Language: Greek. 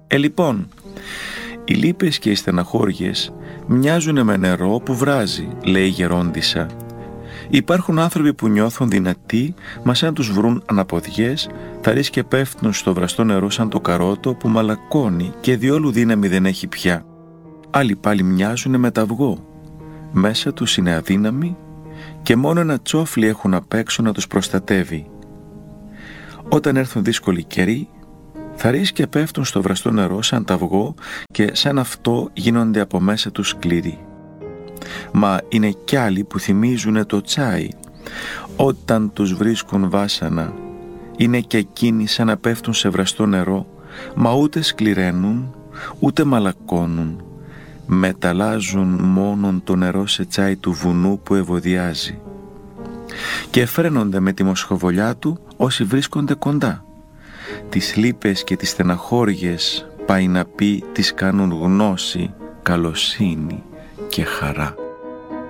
Λοιπόν, οι λύπες και οι στεναχώριες μοιάζουν με νερό που βράζει, λέει η γερόντισσα. Υπάρχουν άνθρωποι που νιώθουν δυνατοί, μα σαν τους βρουν αναποδιές, θαρείς και πέφτουν στο βραστό νερό σαν το καρότο που μαλακώνει και διόλου δύναμη δεν έχει πια. Άλλοι πάλι μοιάζουν με τα αυγό. Μέσα τους είναι αδύναμοι και μόνο ένα τσόφλι έχουν απ' έξω να τους προστατεύει. Όταν έρθουν δύσκολοι καιροί, θαρείς και πέφτουν στο βραστό νερό σαν τα αυγό και σαν αυτό γίνονται από μέσα τους σκληροί. Μα είναι κι άλλοι που θυμίζουν το τσάι. Όταν τους βρίσκουν βάσανα, είναι και εκείνοι σαν να πέφτουν σε βραστό νερό, μα ούτε σκληραίνουν, ούτε μαλακώνουν. Μεταλλάζουν μόνον το νερό σε τσάι του βουνού που ευωδιάζει. Και φρένονται με τη μοσχοβολιά του όσοι βρίσκονται κοντά. Τις λύπες και τις στεναχώριες πάει να πει τις κάνουν γνώση, καλοσύνη και χαρά.